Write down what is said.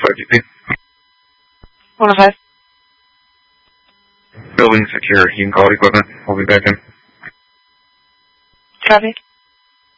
5GP. 105. Building secure. You can call the equipment. We'll be back in. Copy.